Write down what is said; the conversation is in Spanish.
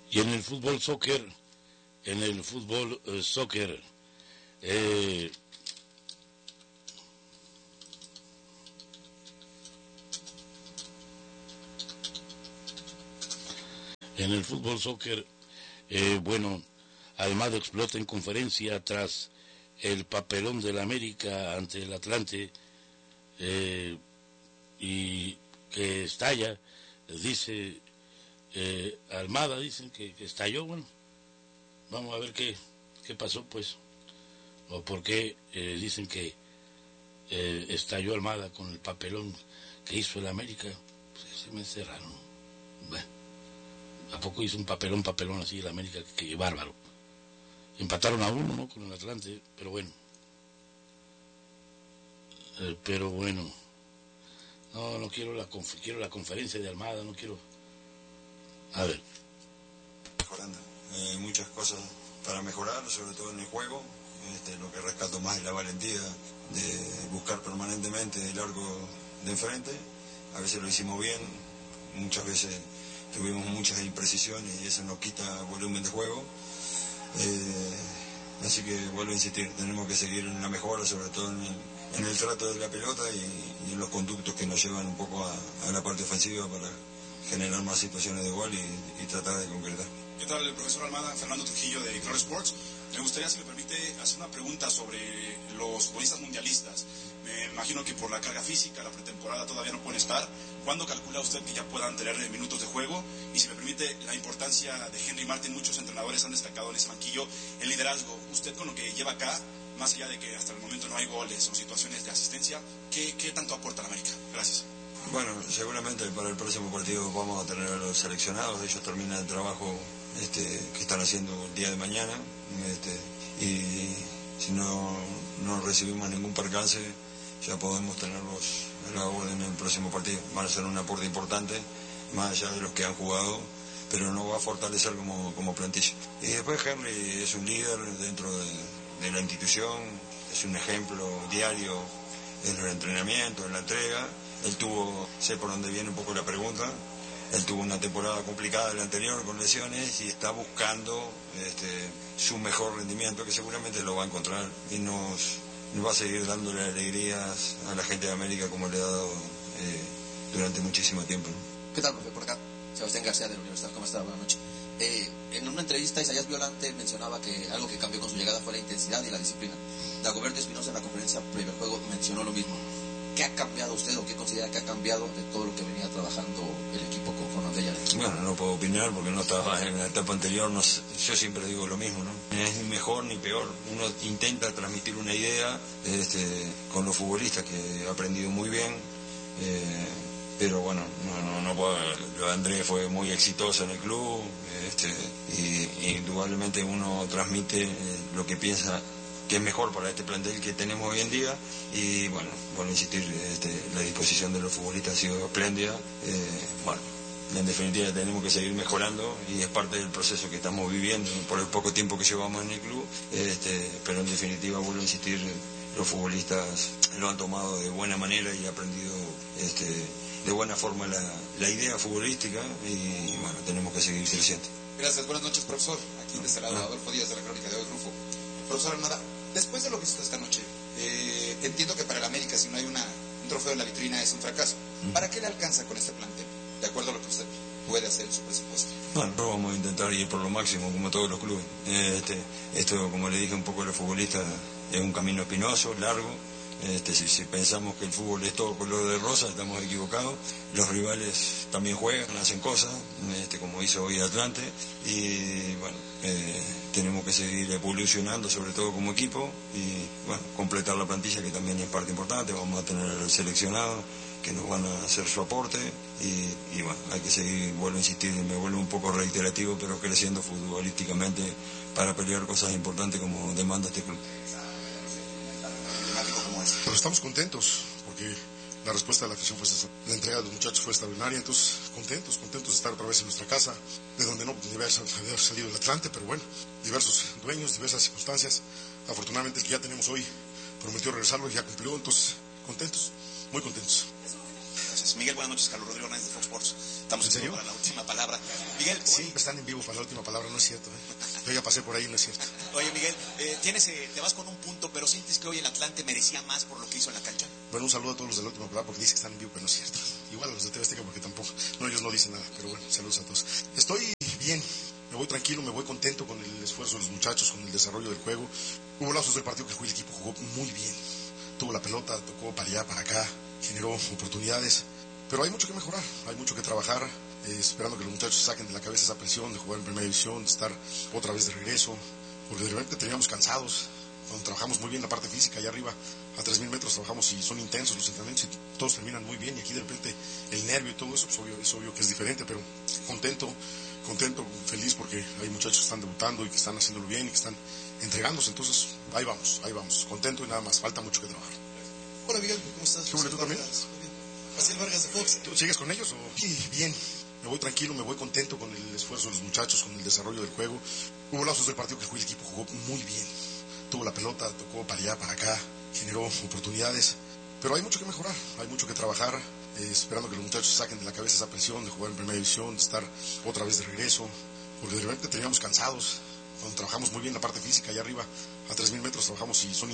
Y en el fútbol soccer, en el fútbol soccer, en el fútbol soccer, bueno, Almada explota en conferencia tras el papelón del América ante el Atlante, y que estalla, dice Almada, dicen que estalló. Bueno, vamos a ver qué pasó, pues, o por qué dicen que estalló Almada con el papelón que hizo el América. Pues se me hace raro, ¿no? Bueno, ¿a poco hizo un papelón así el América? Que bárbaro. Empataron a 1, ¿no?, con el Atlante, pero bueno. No quiero quiero la conferencia de Almada, no quiero. A ver. Mejorando. Muchas cosas para mejorar, sobre todo en el juego. Lo que rescato más es la valentía de buscar permanentemente el arco de enfrente. A veces lo hicimos bien, muchas veces tuvimos muchas imprecisiones y eso nos quita volumen de juego. Así que vuelvo a insistir, tenemos que seguir en la mejora, sobre todo en el trato de la pelota y en los conductos que nos llevan un poco a la parte ofensiva para generar más situaciones de gol y tratar de concretar. ¿Qué tal, el profesor Almada? Fernando Trujillo de Claro Sports. Me gustaría, si me permite, hacer una pregunta sobre los futbolistas mundialistas. Me imagino que por la carga física, la pretemporada todavía no pueden estar. ¿Cuándo calcula usted que ya puedan tener minutos de juego? Y si me permite, la importancia de Henry Martin, muchos entrenadores han destacado en ese banquillo el liderazgo. Usted, con lo que lleva acá, más allá de que hasta el momento no hay goles o situaciones de asistencia, ¿qué tanto aporta la América? Gracias. Bueno, seguramente para el próximo partido vamos a tener a los seleccionados. Ellos terminan el trabajo que están haciendo el día de mañana, y si no recibimos ningún percance, ya podemos tenerlos a la orden en el próximo partido. Van a ser un aporte importante, más allá de los que han jugado, pero nos va a fortalecer como plantilla. Y después Henry es un líder dentro de la institución, es un ejemplo diario en el entrenamiento, en la entrega. Él sé por dónde viene un poco la pregunta, él tuvo una temporada complicada la anterior con lesiones y está buscando su mejor rendimiento, que seguramente lo va a encontrar y nos va a seguir dándole alegrías a la gente de América como le ha dado durante muchísimo tiempo, ¿no? ¿Qué tal, profe? Por acá, Sebastián García de la Universidad. ¿Cómo está? Buenas noches. En una entrevista, Isaías Violante mencionaba que algo que cambió con su llegada fue la intensidad y la disciplina. Dagoberto Espinosa en la conferencia previo juego mencionó lo mismo. ¿Qué ha cambiado usted o qué considera que ha cambiado de todo lo que venía trabajando el equipo con Andella? Bueno, no puedo opinar porque no estaba en la etapa anterior. Yo siempre digo lo mismo, ¿no? No es ni mejor ni peor. Uno intenta transmitir una idea con los futbolistas que he aprendido muy bien. Pero bueno, no puedo. Lo de Andrés fue muy exitoso en el club. Y indudablemente uno transmite lo que piensa que es mejor para este plantel que tenemos hoy en día. Y bueno, vuelvo a insistir, la disposición de los futbolistas ha sido espléndida. Bueno, en definitiva tenemos que seguir mejorando y es parte del proceso que estamos viviendo por el poco tiempo que llevamos en el club. Pero en definitiva, vuelvo a insistir, los futbolistas lo han tomado de buena manera y han aprendido de buena forma la idea futbolística y bueno, tenemos que seguir creciendo. Gracias, buenas noches, profesor. Aquí de este lado, Adolfo Díaz de la Crónica de hoy, Rufo. Profesor Almada, después de lo visto esta noche, entiendo que para el América, si no hay un trofeo en la vitrina, es un fracaso. ¿Para qué le alcanza con este plantel? De acuerdo a lo que usted puede hacer en su presupuesto. Bueno, vamos a intentar ir por lo máximo, como todos los clubes. Esto, como le dije un poco a los futbolistas, es un camino espinoso, largo. Si pensamos que el fútbol es todo color de rosa, estamos equivocados. Los rivales también juegan, hacen cosas, como hizo hoy Atlante, y bueno, tenemos que seguir evolucionando, sobre todo como equipo, y bueno, completar la plantilla, que también es parte importante. Vamos a tener seleccionados que nos van a hacer su aporte, y bueno, hay que seguir, vuelvo a insistir, me vuelvo un poco reiterativo, pero creciendo futbolísticamente para pelear cosas importantes como demanda este club. Pero estamos contentos porque la respuesta de la afición fue la entrega de los muchachos fue extraordinaria, entonces contentos de estar otra vez en nuestra casa, de donde no debía haber salido el Atlante, pero bueno, diversos dueños, diversas circunstancias. Afortunadamente el que ya tenemos hoy prometió regresarlo y ya cumplió, entonces contentos, muy contentos. Gracias. Miguel, buenas noches. Carlos Rodrigo Hernández de Fox Sports. Estamos ¿En serio? para la última palabra. Miguel, Siempre están en vivo para la última palabra, no es cierto. Yo ya pasé por ahí, no es cierto. oye Miguel, te vas con un punto, pero ¿sientes que hoy el Atlante merecía más por lo que hizo en la cancha? Bueno, un saludo a todos los de la última palabra porque dicen que están en vivo, pero no es cierto. Igual a los de TV Azteca porque tampoco, no, ellos no dicen nada, pero bueno, saludos a todos. Estoy bien, me voy tranquilo, me voy contento con el esfuerzo de los muchachos, con el desarrollo del juego. Hubo lapsos del partido que el equipo jugó muy bien. Tuvo la pelota, tocó para allá, para acá, generó oportunidades. Pero hay mucho que mejorar, hay mucho que trabajar, esperando que los muchachos saquen de la cabeza esa presión de jugar en primera división, de estar otra vez de regreso, porque de repente terminamos cansados. Cuando trabajamos muy bien la parte física, allá arriba a 3.000 metros trabajamos y son intensos los entrenamientos y todos terminan muy bien, y aquí de repente el nervio y todo eso, pues es obvio que es diferente, pero contento, feliz porque hay muchachos que están debutando y que están haciéndolo bien y que están entregándose, entonces ahí vamos, contento y nada más, falta mucho que trabajar. Hola Miguel, ¿cómo estás? ¿Qué bueno, tú también? Marcel Vargas de Fox. ¿Tú sigues con ellos o...? Sí, bien. Me voy tranquilo, me voy contento con el esfuerzo de los muchachos, con el desarrollo del juego. Hubo lapsos del partido que el equipo jugó muy bien. Tuvo la pelota, tocó para allá, para acá, generó oportunidades. Pero hay mucho que mejorar, hay mucho que trabajar, esperando que los muchachos saquen de la cabeza esa presión de jugar en primera división, de estar otra vez de regreso, porque de repente terminamos cansados. Cuando trabajamos muy bien la parte física, allá arriba a 3.000 metros trabajamos y son